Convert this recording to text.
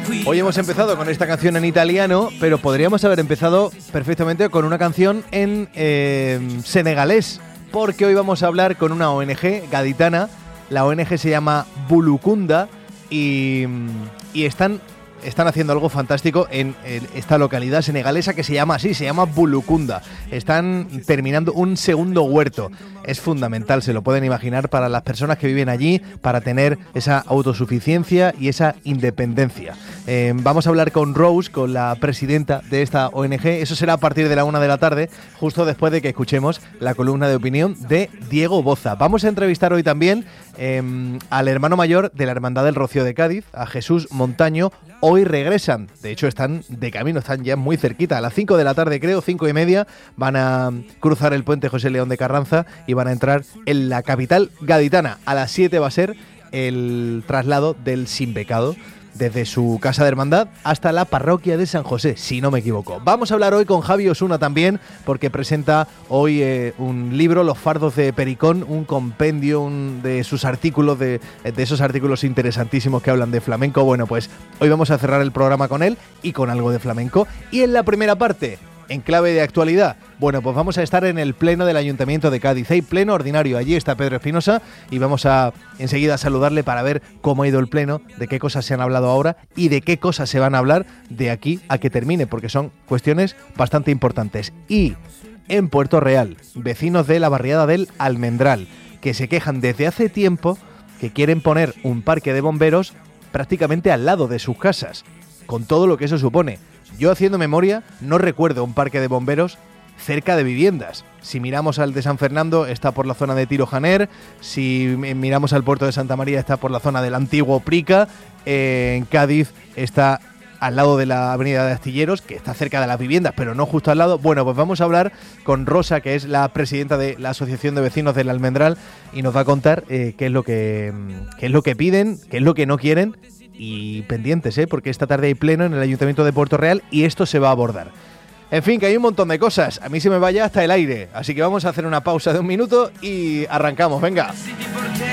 Hoy hemos empezado con esta canción en italiano, pero podríamos haber empezado perfectamente con una canción en senegalés, porque hoy vamos a hablar con una ONG gaditana. La ONG se llama Bulukunda y están haciendo algo fantástico en esta localidad senegalesa que se llama así, se llama Bulukunda. Están terminando un segundo huerto. Es fundamental, se lo pueden imaginar, para las personas que viven allí, para tener esa autosuficiencia y esa independencia. Vamos a hablar con Rose, con la presidenta de esta ONG. Eso será a partir de la 1 de la tarde, justo después de que escuchemos la columna de opinión de Diego Boza. Vamos a entrevistar hoy también al hermano mayor de la Hermandad del Rocío de Cádiz, a Jesús Montaño. Hoy regresan, de hecho están de camino, están ya muy cerquita, a las 5 de la tarde creo, 5:30, van a cruzar el puente José León de Carranza y van a entrar en la capital gaditana. A las 7 va a ser el traslado del Sin Pecado, desde su casa de hermandad hasta la parroquia de San José, si no me equivoco. Vamos a hablar hoy con Javi Osuna también, porque presenta hoy un libro, Los fardos de Pericón, un compendio de sus artículos, de esos artículos interesantísimos que hablan de flamenco. Bueno, pues hoy vamos a cerrar el programa con él y con algo de flamenco. Y en la primera parte, en clave de actualidad, bueno, pues vamos a estar en el pleno del Ayuntamiento de Cádiz. Hay pleno ordinario, allí está Pedro Espinosa y vamos a enseguida saludarle para ver cómo ha ido el pleno, de qué cosas se han hablado ahora y de qué cosas se van a hablar de aquí a que termine, porque son cuestiones bastante importantes. Y en Puerto Real, vecinos de la barriada del Almendral, que se quejan desde hace tiempo que quieren poner un parque de bomberos prácticamente al lado de sus casas, con todo lo que eso supone. Yo, haciendo memoria, no recuerdo un parque de bomberos cerca de viviendas. Si miramos al de San Fernando, está por la zona de Tiro Janer. Si miramos al puerto de Santa María, está por la zona del antiguo Prica. En Cádiz está al lado de la avenida de Astilleros, que está cerca de las viviendas, pero no justo al lado. Bueno, pues vamos a hablar con Rosa, que es la presidenta de la Asociación de Vecinos del Almendral, y nos va a contar qué es lo que piden, qué es lo que no quieren. Y pendientes, porque esta tarde hay pleno en el Ayuntamiento de Puerto Real y esto se va a abordar. En fin, que hay un montón de cosas. A mí se me vaya hasta el aire. Así que vamos a hacer una pausa de 1 minuto y arrancamos. Venga.